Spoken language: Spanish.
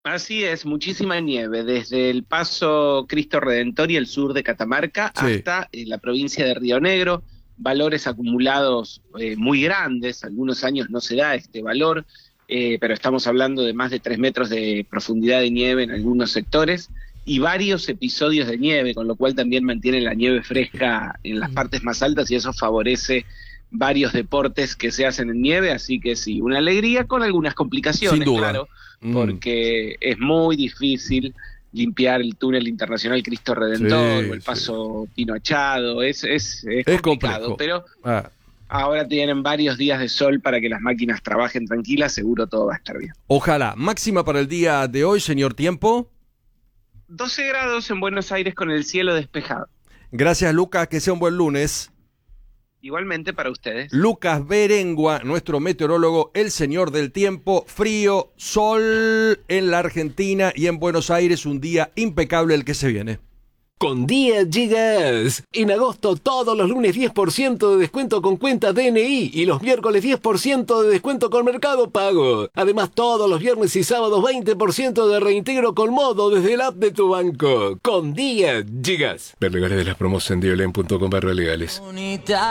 Así es, muchísima nieve, desde el Paso Cristo Redentor y el sur de Catamarca Sí. hasta la provincia de Río Negro, valores acumulados muy grandes, algunos años no se da este valor, pero estamos hablando de más de 3 metros de profundidad de nieve en algunos sectores y varios episodios de nieve, con lo cual también mantiene la nieve fresca en las partes más altas y eso favorece varios deportes que se hacen en nieve, así que sí, una alegría con algunas Sin complicaciones, duda. claro, Mm, porque es muy difícil limpiar el túnel internacional Cristo Redentor o sí, el sí. paso Pinochado, es Es complicado, complejo. pero Ah, ahora tienen varios días de sol para que las máquinas trabajen tranquilas, seguro todo va a estar bien. ojalá. Máxima para el día de hoy, señor Tiempo. 12 grados en Buenos Aires con el cielo despejado. Gracias, Lucas. Que sea un buen lunes. Igualmente para ustedes. Lucas Berengua, nuestro meteorólogo, el señor del tiempo, frío, sol en la Argentina y en Buenos Aires, un día impecable el que se viene. Con Día Gigas. En agosto todos los lunes 10% de descuento con cuenta DNI y los miércoles 10% de descuento con Mercado Pago. Además todos los viernes y sábados 20% de reintegro con Modo desde el app de tu banco. Con Día Gigas. Ver legales de las promos en diolen.com/legales.